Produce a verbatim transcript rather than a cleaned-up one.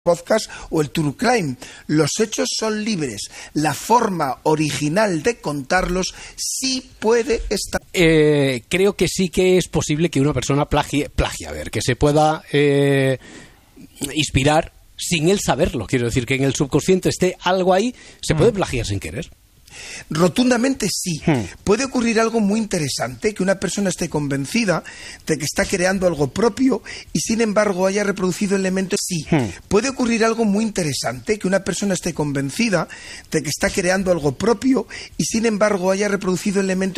podcast o el True Crime. Los hechos son libres. La forma original de contarlos sí puede estar. Eh, creo que sí que es posible que una persona plagie, plagie a ver, que se pueda eh, inspirar sin él saberlo. Quiero decir que en el subconsciente esté algo ahí, se puede plagiar sin querer. Rotundamente sí. Hmm. Puede ocurrir algo muy interesante, que una persona esté convencida de que está creando algo propio y sin embargo haya reproducido elementos. Sí. Hmm. Puede ocurrir algo muy interesante, que una persona esté convencida de que está creando algo propio y sin embargo haya reproducido elementos.